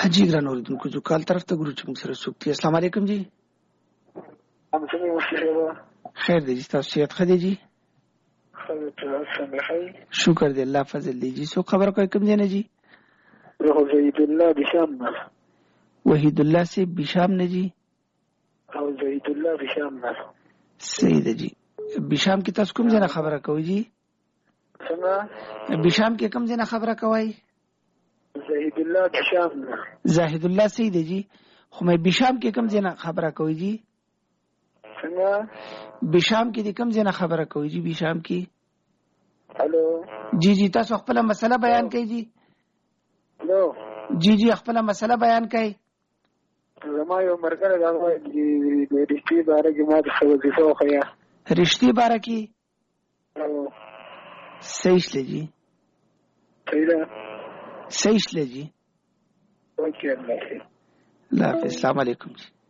حاجی ګران اوریدونکو جو کال طرف ته ګورو چې موږ سره څوک دي. السلام علیکم جی. خیر دی جی، تاسو صحت ښه دی جی؟ شکر دی الله فضل دی جی. څوک خبره کوي کوم ځای نه جی؟ وحید الله بشام نه. وحید الله سے بشام نه جی؟ او وحید الله بشام نه. صحیح دی جی. بشام کې تاسو کوم ځای نه خبره کوي جی؟ څنګه؟ بشام کې کوم ځای نه خبره کوي؟ زاهد الله بشام نه. زاهد الله صحیح دی جی. خو مې بشام کې کوم ځای نه خبره کوي جی؟ څنګه؟ بشام کې د کوم ځای نه خبره کوي جی؟ بشام کې الو جی جی تاسو خپل مسله بیان کړئ جی. الو جی جی خپل مسله بیان کړئ. زما یو مرګره دا وایي د رښتې باره کې ما د څه وظیفه وښیه. رښتې باره کې صحیح شله جی. صحیح ده. صحیح شله جی. اوکې الله الله حافظ. السلام علیکم جی.